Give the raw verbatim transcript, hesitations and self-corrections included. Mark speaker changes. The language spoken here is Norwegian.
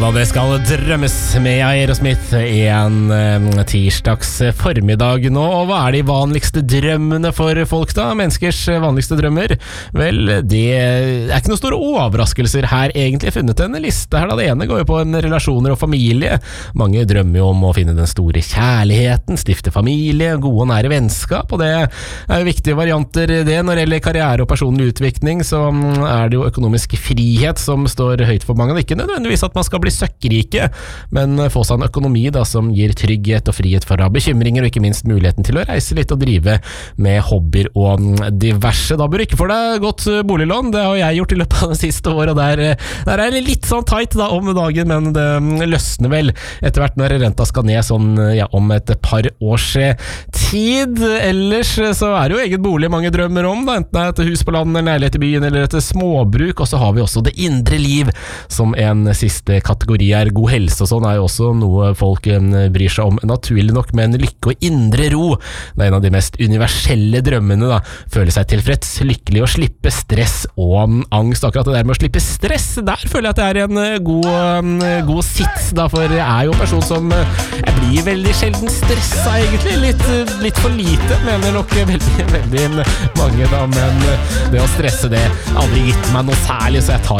Speaker 1: da, det skal drømmes med Aerosmith en um, tirsdags formiddag nå. Og hva er de vanligste drømmene for folk da? Menneskers vanligste drømmer? Vel, det er ikke noen store overraskelser her egentlig. Funnet en liste her da. Det ene går jo på en relasjoner og familie. Mange drømmer jo om å finne den store kjærligheten, stifte familie, gode og nære vennskap. Og det er jo viktige varianter det. Når det gjelder karriere og personlig utvikling, så er det jo økonomisk frihet som står høyt for mange. Det er ikke nødvendigvis at man skal bli søkkrike, men få seg en økonomi da, som gir trygghet og frihet fra bekymringer, og ikke minst muligheten til å reise litt og drive med hobbyer og diverse. Da bør du ikke få deg godt boliglån, det har jeg gjort i løpet av det siste året, og der, der er det litt sånn tight da, om dagen, men det løsner vel etter hvert når renta skal ned sånn, ja, om et par års tid. Ellers så er det jo egen bolig mange drømmer om, da, enten det er et hus på landet, en leilighet i byen eller et småbruk, og så har vi også det indre liv som en siste kategori er. God helse og sånn er jo også noe folk bryr seg om, naturlig nok, men lykke og indre ro, det er en av de mest universelle drømmene da. Føle seg tilfreds, lykkelig og slippe stress og angst. Akkurat det der med å slippe stress, der føler jeg at det er en god, god sits da, for jeg er jo en person som jeg blir veldig sjelden stresset egentlig, litt, litt for lite, mener nok veldig, veldig mange da, men det å stresse det har aldri gitt meg noe særlig, så jeg tar